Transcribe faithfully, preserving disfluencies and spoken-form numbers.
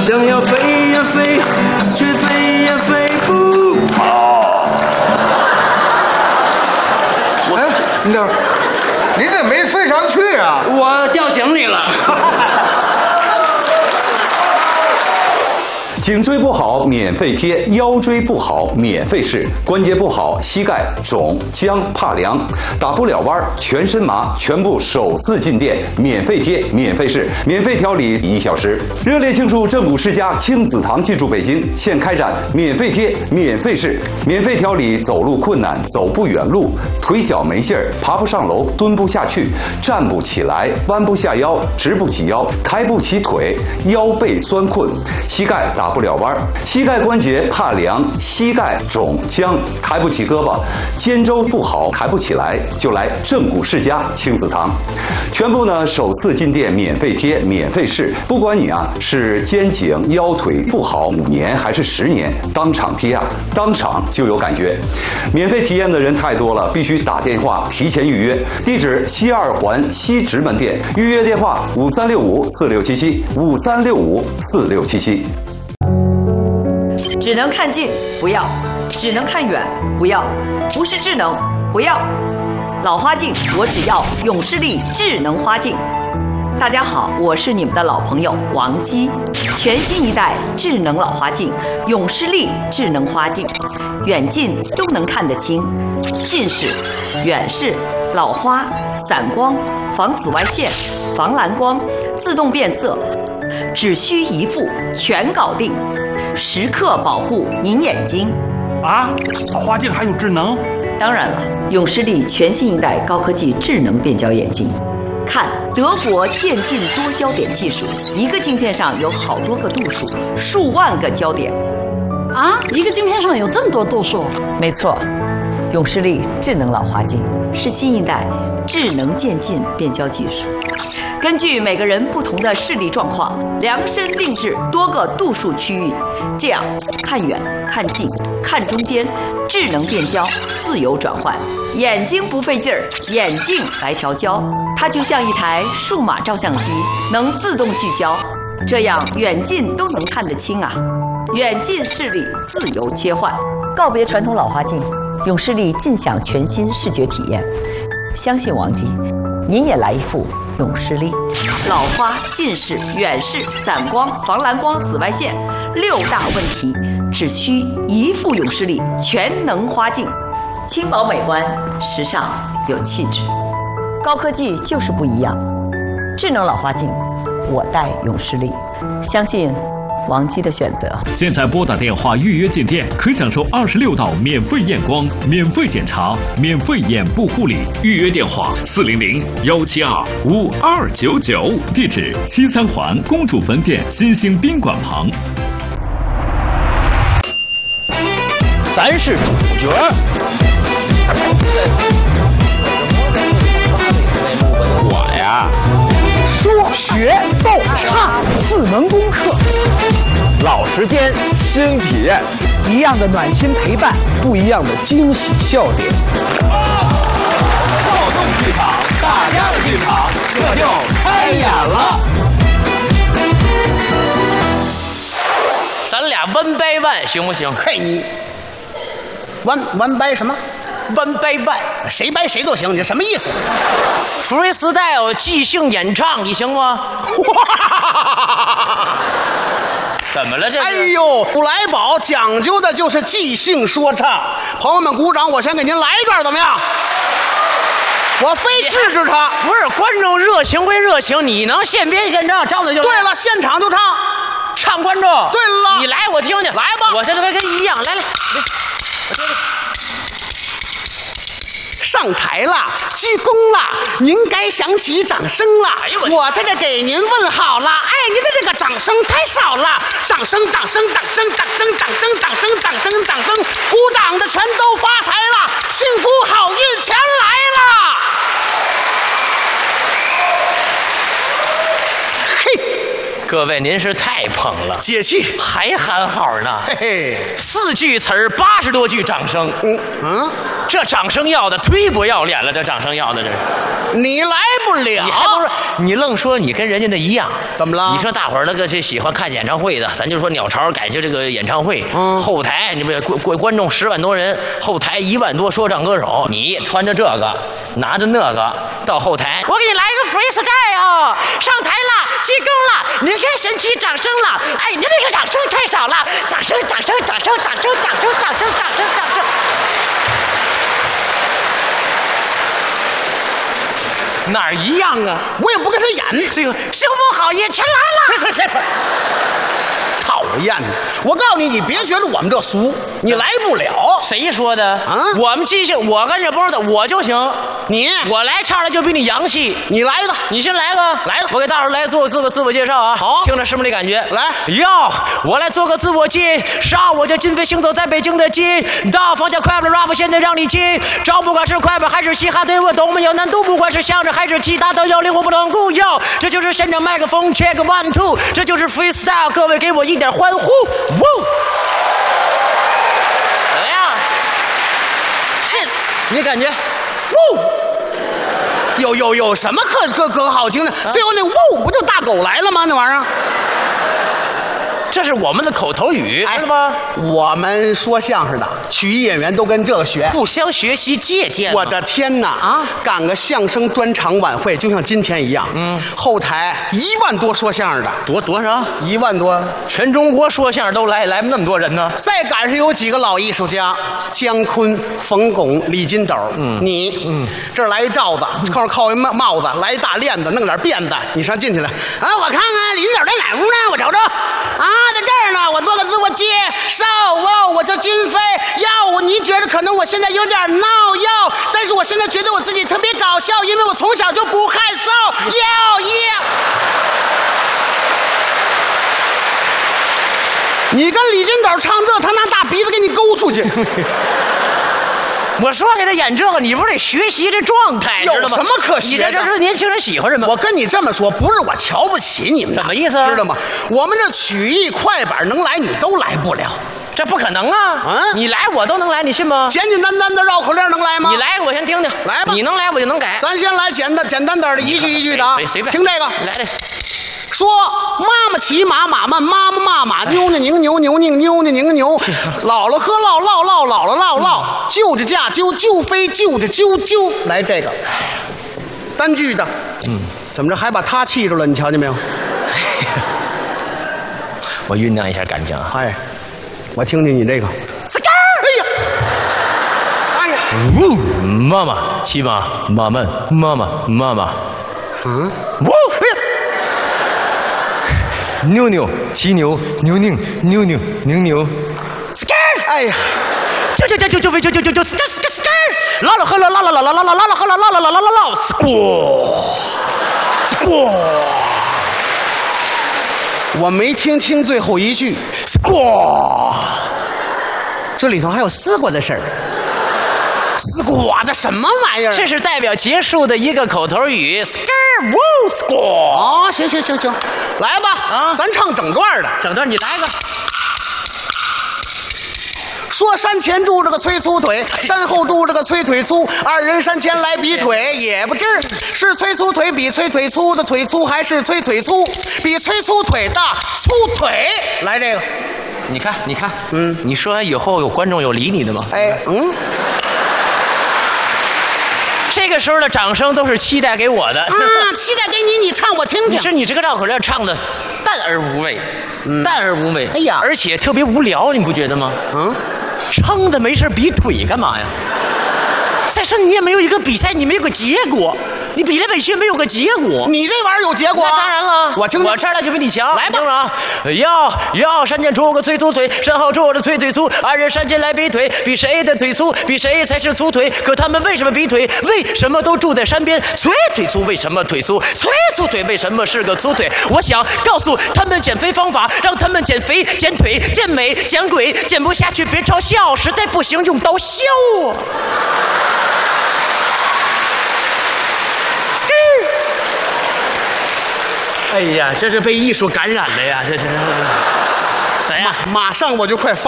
想要飞呀飞，却飞呀飞不好。 哎，那您这没飞上去啊？ 我掉井里了。 颈椎不好免费贴，腰椎不好免费试，关节不好膝盖肿僵怕凉，打不了弯全身麻，全部首次进店免费贴免费试，免费调理一小时。热烈庆祝正骨世家亲子堂进驻北京，现开展免费贴免费试，免费调理走路困难、走不远路、腿脚没劲儿、爬不上楼、蹲不下去、站不起来、弯不下腰、直不起腰、抬不起腿、腰背酸困、膝盖打不了弯，膝盖关节怕凉，膝盖肿僵，抬不起胳膊，肩周不好，抬不起来，就来正骨世家亲子堂。全部呢首次进店免费贴免费试，不管你啊是肩颈腰腿不好五年还是十年，当场贴啊，当场就有感觉。免费体验的人太多了，必须打电话提前预约。地址西二环西直门店，预约电话五三六五四六七七五三六五四六七七。 只能看近不要，只能看远不要，不是智能不要。老花镜我只要永视力智能花镜。大家好，我是你们的老朋友王姬。全新一代智能老花镜永视力智能花镜，远近都能看得清，近视、远视、老花、散光、防紫外线、防蓝光、自动变色，只需一副全搞定，时刻保护您眼睛。 啊，老花镜还有智能？ 当然了，永视力全新一代高科技智能变焦眼镜。看德国渐进多焦点技术，一个镜片上有好多个度数，数万个焦点。 啊，一个镜片上有这么多度数？ 没错，永视力智能老花镜是新一代智能渐进变焦技术，根据每个人不同的视力状况，量身定制多个度数区域，这样看远、看近、看中间，智能变焦，自由转换，眼睛不费劲儿，眼镜来调焦，它就像一台数码照相机，能自动聚焦，这样远近都能看得清啊！远近视力自由切换，告别传统老花镜，永视力尽享全新视觉体验。相信王姬，您也来一副永视力。老花、近视、远视、散光、防蓝光、紫外线六大问题，只需一副永视力全能花镜，轻薄美观，时尚有气质。高科技就是不一样，智能老花镜，我戴永视力，相信王姬的选择。 现在拨打电话预约进店，可享受二十六道免费验光、免费检查、免费眼部护理。预约电话四零零幺七二五二九九，地址西三环公主坟店新兴宾馆旁。 咱是主角。我呀，说学逗唱四门功课，老时间新体验，一样的暖心陪伴，不一样的惊喜笑点。少动剧场，大家的剧场，这就开演了。 咱俩 one by one 行不行？ 嘿，你 one one by 什么 one by one， 谁掰谁都行，你什么意思 ？freestyle 即兴演唱，你行吗？怎么了这？ 哎呦，普莱堡讲究的就是即兴说唱。朋友们鼓掌，我先给您来一段，怎么样？我非制止他。 不是，观众热情归热情，你能现编现唱，唱的就对了，现场就唱， 唱观众。 对了， 你来我听听， 来吧， 我现在跟一样，来来，我听听。 上台了，鞠躬了，您该响起掌声了。哎呦我，我这个给您问好了。哎，您的这个掌声太少了，掌声，掌声，掌声，掌声，掌声，掌声，掌声，掌声，鼓掌的全都发财了，幸福好运全来了。嘿， 各位，您是太捧了， 解气， 还喊好呢。 嘿嘿， 四句词儿，八十多句掌声。嗯嗯，这掌声要的忒不要脸了，这掌声要的这是。 你来不不了。 你还不是你愣说你跟人家的一样？ 怎么了？ 你说大伙儿那个是喜欢看演唱会的，咱就说鸟巢赶上这个演唱会，嗯，后台你不是观观观众十万多人，后台一万多说唱歌手，你穿着这个，拿着那个到后台， 我给你来一个 freestyle 啊！上台了，鞠躬了，您该神奇掌声了。哎，您这个掌声太少了，掌声，掌声，掌声，掌声，掌声，掌声，掌声，掌声。 哪儿一样啊？ 我也不跟他演。 这个生不好也全来了。 别别别！讨厌！我告诉你，你别觉得我们这俗，你来不了。 谁说的啊？ 我们记性，我跟这包的我就行。 你我来唱的就比你洋气。 你来吧， 你先来吧， 来吧。 我给大伙儿来做自个自我介绍啊。 好， 听着是不是那感觉？ 来， 哟，我来做个自我介绍，我叫金飞，行走在北京的金，大放下快乐 rap， 现在让你进。找不管是快板还是嘻哈，对我都没有难度，不管是相声还是其他都有灵活不能固有。这就是现场麦克风 check one two， 这就是 freestyle， 各位给我一点欢呼。哇！怎么样？是，你感觉？哇！ 有有有什么可可可好听的？啊、最后那呜不就大狗来了吗？那玩意儿。 这是我们的口头语，知道吗？ 我们说相声的曲艺演员都跟这个学， 互相学习借鉴。 我的天哪！啊，赶个相声专场晚会，就像今天一样。嗯，后台一万多说相声的， 多多少？ 一万多， 全中国说相声都来，来那么多人呢。 再赶上有几个老艺术家，姜昆、冯巩、李金斗。嗯，你，嗯，这儿来一罩子，后面靠一帽帽子，来一大链子，弄点辫子，你上进去了。啊，我看看李金斗在哪屋呢？我瞅瞅。啊。在这儿呢，我做个自我介绍哦，我叫金飞。要你觉得可能我现在有点闹要，但是我现在觉得我自己特别搞笑，因为我从小就不害臊。要要。你跟李金斗唱这，他拿大鼻子给你勾出去。 我说给他演这个，你不是得学习这状态？ 有什么可学的？ 你这是年轻人喜欢什么？ 我跟你这么说，不是我瞧不起你们， 怎么意思？ 知道吗？我们这曲艺快板能来，你都来不了， 这不可能啊！啊，你来我都能来，你信吗？ 简简单单的绕口令能来吗？ 你来，我先听听。 来吧， 你能来我就能改。 咱先来简单简单点的，一句一句的啊。 随便， 听这个， 来来。 说妈妈骑马，马慢，妈妈骂马，妞呢拧牛，牛拧妞呢拧牛，姥姥喝唠唠唠，姥姥唠唠，舅舅驾啾啾飞，舅舅啾啾。来这个单句的，嗯，怎么着还把他气住了？你瞧见没有？ 我酝酿一下感情啊！ 哎，我听听你这个。哎呀，哎呀， 呜，妈妈骑马，马慢，妈妈妈妈， 嗯， 呜，哎呀。妞妞骑牛，牛拧妞妞拧牛 ，skr， 哎呀， 就就就就就就就就就 skr skr skr， 啦啦呵啦啦啦啦啦啦啦啦啦呵啦啦啦啦啦啦啦 ，skr skr， 我没听清最后一句 ，skr， 这里头还有丝瓜的事儿。丝瓜这什么玩意儿？ 这是代表结束的一个口头语 ，skr woo skr。 哦，行行行行，来吧，啊，咱唱整段的， 整段你来一个。 说山前住着个崔粗腿，山后住着个崔腿粗，二人山前来比腿，也不知是崔粗腿比崔腿粗的腿粗，还是崔腿粗比崔粗腿的粗腿。来这个， 你看，你看，嗯，你说完以后有观众有理你的吗？ 哎，嗯。 这个时候的掌声都是期待给我的啊！期待给你，你唱我听听。 你是你这个绕口令唱的淡而无味，嗯、淡而无味。 哎呀， 而且特别无聊，你不觉得吗？嗯，撑的没事比腿干嘛呀？再说你也没有一个比赛，你没有个结果，你比来比去没有个结果。 你这玩意儿有结果？ 那当然了， 我听我这儿来就比你强。 来吧， 啊！要要山前出个崔粗腿，身后住着崔腿粗，二人山前来比腿，比谁的腿粗，比谁才是粗腿。可他们为什么比腿？为什么都住在山边？崔腿粗为什么腿粗？崔粗腿为什么是个粗腿？我想告诉他们减肥方法，让他们减肥、减腿、减美、减鬼，减不下去别嘲笑，实在不行用刀削啊！哎呀，这是被艺术感染了呀！这是，怎样？ 马上我就快放。